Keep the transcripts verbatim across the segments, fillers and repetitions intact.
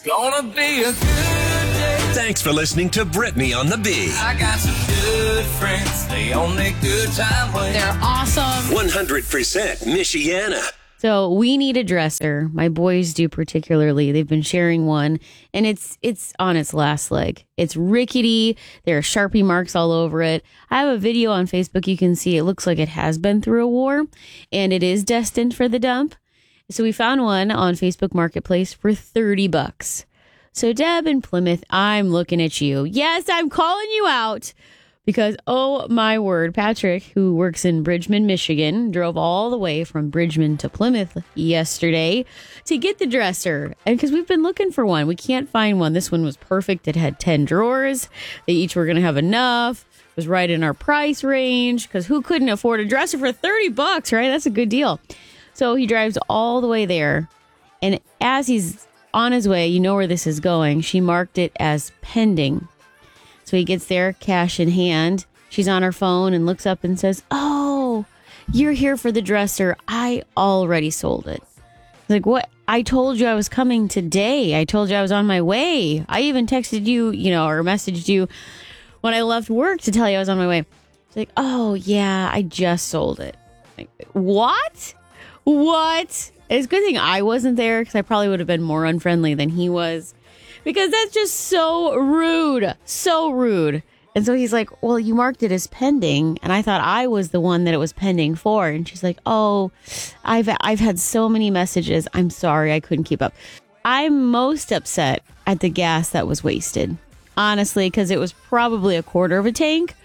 gonna be a good day. Thanks for listening to Brittany on the Bee. I got some good friends. They on their good time way. They're awesome. one hundred percent Michiana. So we need a dresser. My boys do particularly. They've been sharing one, and it's it's on its last leg. It's rickety. There are Sharpie marks all over it. I have a video on Facebook. You can see it looks like it has been through a war, and it is destined for the dump. So we found one on Facebook Marketplace for thirty bucks. So Deb in Plymouth, I'm looking at you. Yes, I'm calling you out. Because, oh my word, Patrick, who works in Bridgman, Michigan, drove all the way from Bridgman to Plymouth yesterday to get the dresser. And because we've been looking for one, we can't find one. This one was perfect. It had ten drawers. They each were going to have enough. It was right in our price range. Because who couldn't afford a dresser for thirty bucks, right? That's a good deal. So he drives all the way there. And as he's on his way, you know where this is going. She marked it as pending. So he gets there, cash in hand. She's on her phone and looks up and says, "Oh, you're here for the dresser. I already sold it." Like, what? I told you I was coming today. I told you I was on my way. I even texted you, you know, or messaged you when I left work to tell you I was on my way. It's like, "Oh, yeah, I just sold it." Like, what? What? It's a good thing I wasn't there because I probably would have been more unfriendly than he was. Because that's just so rude. So rude. And so he's like, "Well, you marked it as pending." And I thought I was the one that it was pending for. And she's like, "Oh, I've I've had so many messages. I'm sorry. I couldn't keep up." I'm most upset at the gas that was wasted. Honestly, because it was probably a quarter of a tank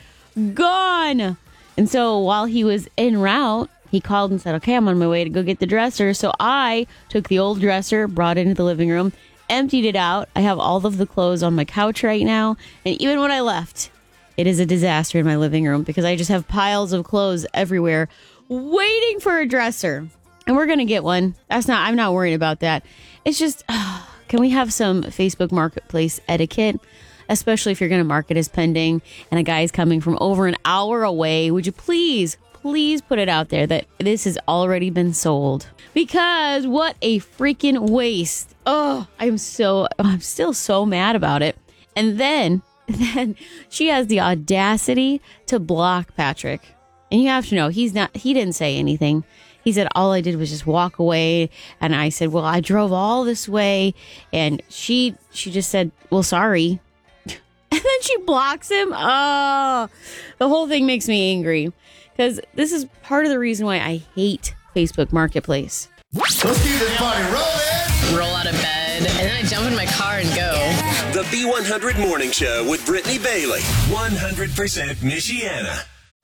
gone. And so while he was en route, he called and said, "Okay, I'm on my way to go get the dresser." So I took the old dresser, brought it into the living room, emptied it out. I have all of the clothes on my couch right now. And even when I left, it is a disaster in my living room because I just have piles of clothes everywhere waiting for a dresser. And we're going to get one. That's not, I'm not worried about that. It's just, oh, can we have some Facebook Marketplace etiquette? Especially if you're going to mark it as pending and a guy's coming from over an hour away. Would you please, please put it out there that this has already been sold? Because what a freaking waste. Oh, I'm so, I'm still so mad about it. And then, then she has the audacity to block Patrick. And you have to know, he's not, he didn't say anything. He said, all I did was just walk away. And I said, well, I drove all this way. And she, she just said, well, sorry. And then she blocks him. Oh, the whole thing makes me angry. Because this is part of the reason why I hate Facebook Marketplace. Let's keep this party rolling. Roll out of bed, and then I jump in my car and go. The B one hundred Morning Show with Brittany Bailey. one hundred percent Michiana.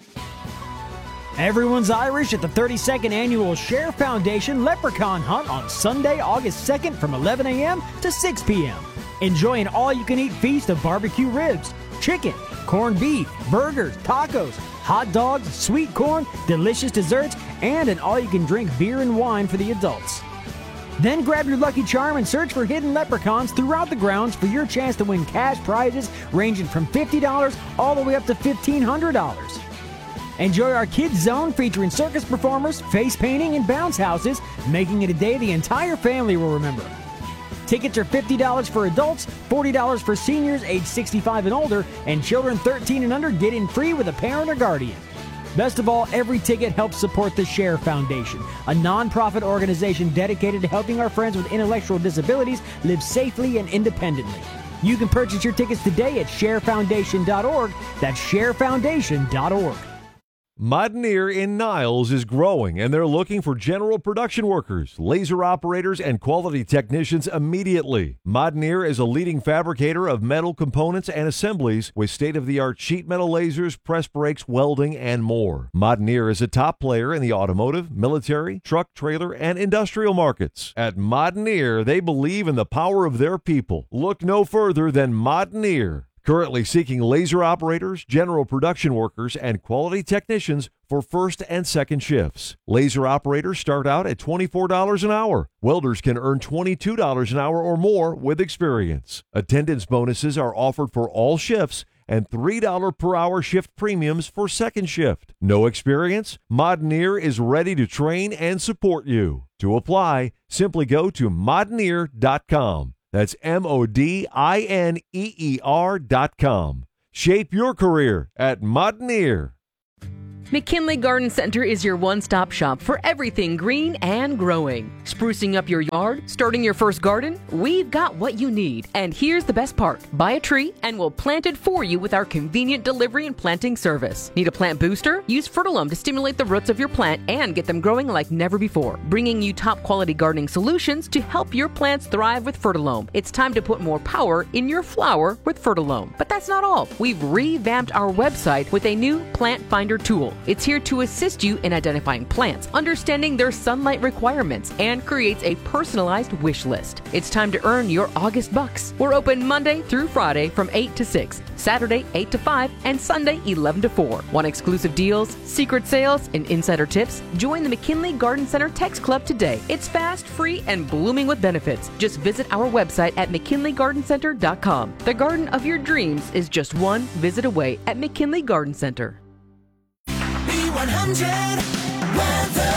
Everyone's Irish at the thirty-second Annual Share Foundation Leprechaun Hunt on Sunday, August second from eleven a.m. to six p.m. Enjoy an all-you-can-eat feast of barbecue ribs, chicken, corned beef, burgers, tacos, hot dogs, sweet corn, delicious desserts, and an all-you-can-drink beer and wine for the adults. Then grab your lucky charm and search for hidden leprechauns throughout the grounds for your chance to win cash prizes ranging from fifty dollars all the way up to fifteen hundred dollars. Enjoy our Kids Zone featuring circus performers, face painting, and bounce houses, making it a day the entire family will remember. Tickets are fifty dollars for adults, forty dollars for seniors age sixty-five and older, and children thirteen and under get in free with a parent or guardian. Best of all, every ticket helps support the Share Foundation, a non-profit organization dedicated to helping our friends with intellectual disabilities live safely and independently. You can purchase your tickets today at share foundation dot org. That's share foundation dot org. Modneer in Niles is growing, and they're looking for general production workers, laser operators, and quality technicians immediately. Modneer is a leading fabricator of metal components and assemblies with state-of-the-art sheet metal lasers, press brakes, welding, and more. Modneer is a top player in the automotive, military, truck, trailer, and industrial markets. At Modneer, they believe in the power of their people. Look no further than Modneer. Currently seeking laser operators, general production workers, and quality technicians for first and second shifts. Laser operators start out at twenty-four dollars an hour. Welders can earn twenty-two dollars an hour or more with experience. Attendance bonuses are offered for all shifts and three dollars per hour shift premiums for second shift. No experience? Modneer is ready to train and support you. To apply, simply go to modneer dot com. That's M O D I N E E R dot com. Shape your career at Modenier. McKinley Garden Center is your one-stop shop for everything green and growing. Sprucing up your yard, starting your first garden? We've got what you need. And here's the best part. Buy a tree and we'll plant it for you with our convenient delivery and planting service. Need a plant booster? Use Fertilome to stimulate the roots of your plant and get them growing like never before. Bringing you top-quality gardening solutions to help your plants thrive with Fertilome. It's time to put more power in your flower with Fertilome. But that's not all. We've revamped our website with a new Plant Finder tool. It's here to assist you in identifying plants, understanding their sunlight requirements, and creates a personalized wish list. It's time to earn your August bucks. We're open Monday through Friday from eight to six, Saturday eight to five, and Sunday eleven to four. Want exclusive deals, secret sales, and insider tips? Join the McKinley Garden Center Text Club today. It's fast, free, and blooming with benefits. Just visit our website at mckinley garden center dot com. The garden of your dreams is just one visit away at McKinley Garden Center. one hundred weather.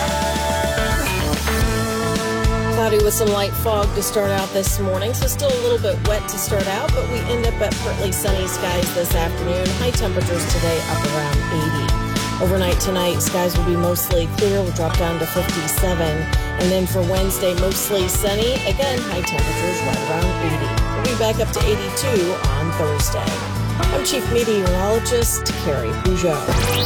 Cloudy with some light fog to start out this morning, so still a little bit wet to start out, but we end up at partly sunny skies this afternoon. High temperatures today up around eighty. Overnight tonight, skies will be mostly clear. We'll drop down to fifty-seven. And then for Wednesday, mostly sunny. Again, high temperatures right around eighty. We'll be back up to eighty-two on Thursday. I'm Chief Meteorologist Carrie Peugeot.